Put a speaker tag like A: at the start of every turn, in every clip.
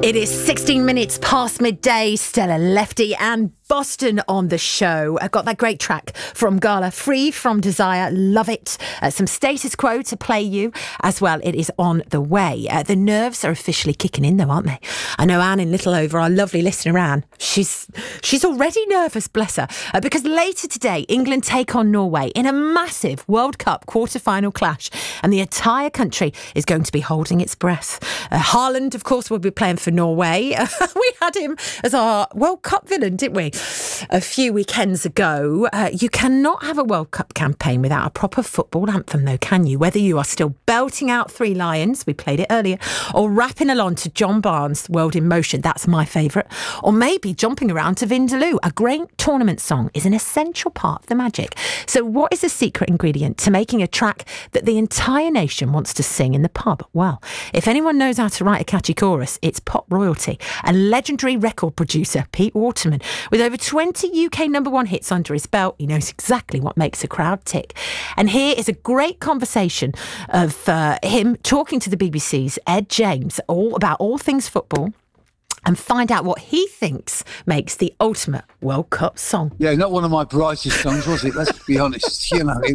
A: It is 16 minutes past midday. Stella Lefty and Boston on the show. I got that great track from Gala, Free From Desire. Love it. Some Status Quo to play you as well. It is on the way. The nerves are officially kicking in though, aren't they? I know Anne in Littleover, our lovely listener Anne, she's already nervous, bless her, because later today England take on Norway in a massive World Cup quarter-final clash, and the entire country is going to be holding its breath. Haaland, of course, will be playing for Norway. We had him as our World Cup villain, didn't we? A few weekends ago. You cannot have a World Cup campaign without a proper football anthem though, can you? Whether you are still belting out Three Lions, we played it earlier, or rapping along to John Barnes' World in Motion, that's my favourite, or maybe jumping around to Vindaloo. A great tournament song is an essential part of the magic. So what is the secret ingredient to making a track that the entire nation wants to sing in the pub? Well, if anyone knows how to write a catchy chorus, it's pop royalty and legendary record producer Pete Waterman. With over 20 UK number one hits under his belt, he knows exactly what makes a crowd tick. And here is a great conversation of him talking to the BBC's Ed James all about all things football, and find out what he thinks makes the ultimate World Cup song.
B: Yeah, not one of my brightest songs, was it? Let's be honest. You know, it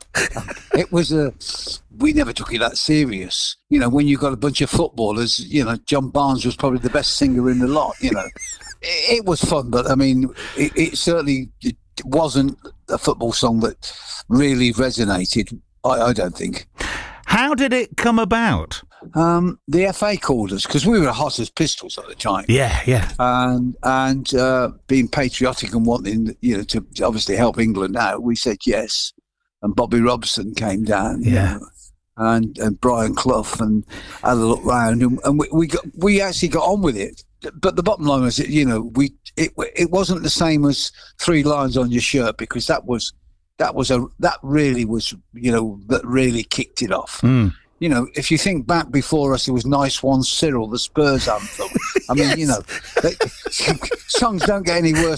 B: was we never took it that serious. You know, when you got a bunch of footballers, you know, John Barnes was probably the best singer in the lot, you know. It was fun, but I mean, it certainly wasn't a football song that really resonated, I don't think.
C: How did it come about?
B: The FA called us because we were hot as pistols at the time.
C: Yeah.
B: And being patriotic and wanting, you know, to obviously help England out, we said yes. And Bobby Robson came down.
C: Yeah.
B: You know, and Brian Clough and had a look round, and we actually got on with it. But the bottom line was, you know, it wasn't the same as Three Lions on Your Shirt, because that really kicked it off. You know, if you think back before us, it was Nice One Cyril, the Spurs anthem. I mean, yes. You know, songs don't get any worse